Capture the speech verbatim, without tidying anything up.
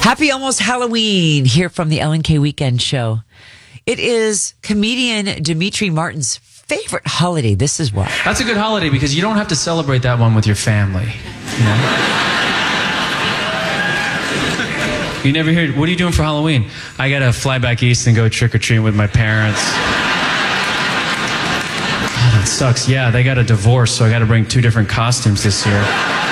Happy almost Halloween here from the L N K Weekend Show. It is comedian Demetri Martin's favorite holiday. This is why. That's a good holiday because you don't have to celebrate that one with your family. You know? You never hear, what are you doing for Halloween? I got to fly back east and go trick-or-treating with my parents. Oh, that sucks. Yeah, they got a divorce, so I got to bring two different costumes this year.